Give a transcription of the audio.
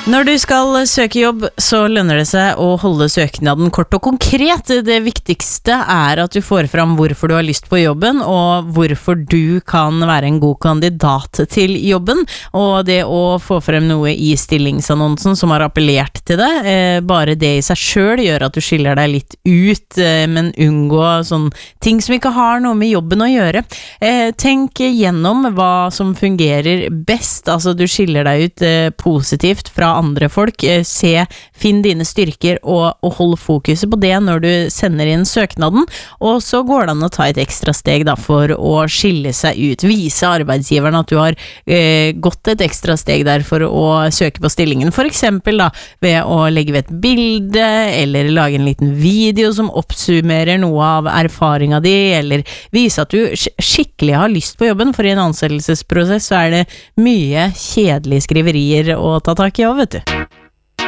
Når du skal søke jobb, så lønner det seg å holde søknaden kort og konkret. Det viktigste er at du får fram hvorfor du har lyst på jobben, og hvorfor du kan være en god kandidat til jobben. Og det å få frem noe i stillingsannonsen som har appellert til det, bare det i seg selv gjør at du skiller deg litt ut, men unngå sånne ting som ikke har noe med jobben å gjøre. Tenk gjennom hva som fungerer best, altså du skiller deg ut positivt fra andre folk, finn dine styrker og hold fokuset på det når du sender inn søknaden, og så går det an å ta et ekstra steg da, for å skille seg ut, vise arbeidsgiveren at du har gått et ekstra steg der for å søke på stillingen, for eksempel da, ved å legge ved et bilde, eller lage en liten video som oppsummerer noe av erfaringen di, eller vise at du skikkelig har lyst på jobben, for i en ansettelsesprosess så er det mye kjedelige skriverier å ta tak i også, vet du.